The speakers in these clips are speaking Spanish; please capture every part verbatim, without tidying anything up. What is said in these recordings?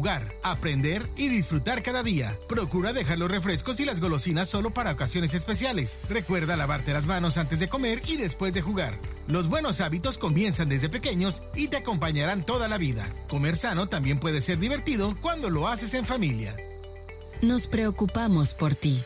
jugar, aprender y disfrutar cada día. Procura dejar los refrescos y las golosinas solo para ocasiones especiales. Recuerda lavarte las manos antes de comer y después de jugar. Los buenos hábitos comienzan desde pequeños y te acompañarán toda la vida. Comer sano también puede ser divertido cuando lo haces en familia. Nos preocupamos por ti.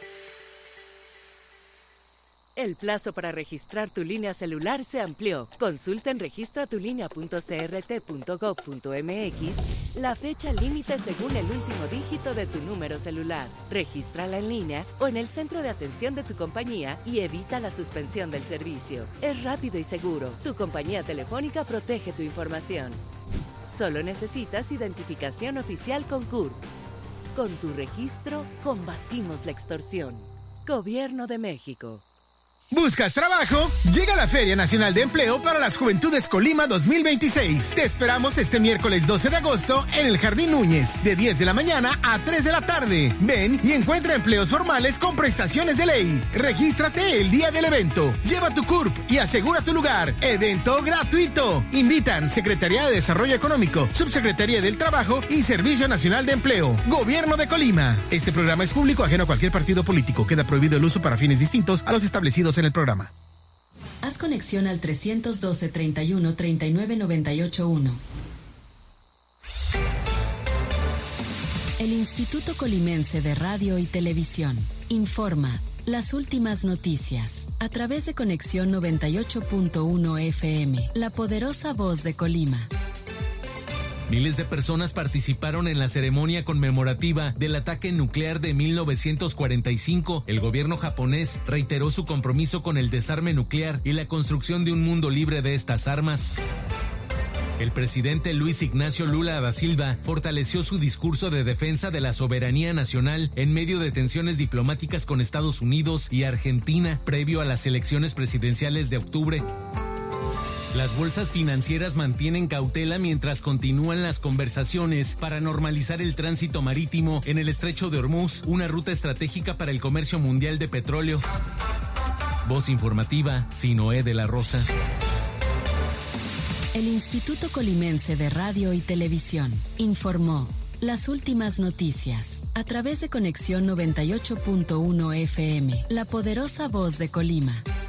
El plazo para registrar tu línea celular se amplió. Consulta en registra tu línea punto c r t punto gov punto m x la fecha límite según el último dígito de tu número celular. Regístrala en línea o en el centro de atención de tu compañía y evita la suspensión del servicio. Es rápido y seguro. Tu compañía telefónica protege tu información. Solo necesitas identificación oficial con C U R P. Con tu registro, combatimos la extorsión. Gobierno de México. ¿Buscas trabajo? Llega la Feria Nacional de Empleo para las Juventudes Colima dos mil veintiséis. Te esperamos este miércoles doce de agosto en el Jardín Núñez, de diez de la mañana a tres de la tarde. Ven y encuentra empleos formales con prestaciones de ley. Regístrate el día del evento. Lleva tu C U R P y asegura tu lugar. Evento gratuito. Invitan Secretaría de Desarrollo Económico, Subsecretaría del Trabajo y Servicio Nacional de Empleo. Gobierno de Colima. Este programa es público ajeno a cualquier partido político. Queda prohibido el uso para fines distintos a los establecidos en el programa. Haz conexión al trescientos doce, treinta y uno, treinta y nueve, noventa y ocho uno. El Instituto Colimense de Radio y Televisión informa las últimas noticias a través de Conexión noventa y ocho punto uno F M, la poderosa voz de Colima. Miles de personas participaron en la ceremonia conmemorativa del ataque nuclear de mil novecientos cuarenta y cinco. El gobierno japonés reiteró su compromiso con el desarme nuclear y la construcción de un mundo libre de estas armas. El presidente Luis Ignacio Lula da Silva fortaleció su discurso de defensa de la soberanía nacional en medio de tensiones diplomáticas con Estados Unidos y Argentina previo a las elecciones presidenciales de octubre. Las bolsas financieras mantienen cautela mientras continúan las conversaciones para normalizar el tránsito marítimo en el Estrecho de Hormuz, una ruta estratégica para el comercio mundial de petróleo. Voz informativa, Sinoé de la Rosa. El Instituto Colimense de Radio y Televisión informó las últimas noticias a través de Conexión noventa y ocho punto uno F M, la poderosa voz de Colima.